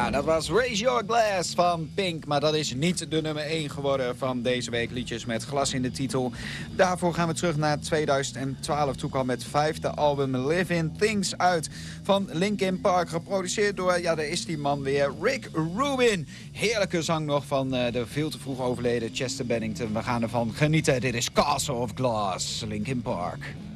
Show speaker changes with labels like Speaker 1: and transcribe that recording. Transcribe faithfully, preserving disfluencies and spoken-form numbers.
Speaker 1: Ja, dat was Raise Your Glass van Pink. Maar dat is niet de nummer één geworden van deze week. Liedjes met glas in de titel. Daarvoor gaan we terug naar tweeduizend twaalf. Toen kwam het vijfde album Living Things uit van Linkin Park. Geproduceerd door, ja, daar is die man weer, Rick Rubin. Heerlijke zang nog van uh, de veel te vroeg overleden Chester Bennington. We gaan ervan genieten. Dit is Castle of Glass, Linkin Park.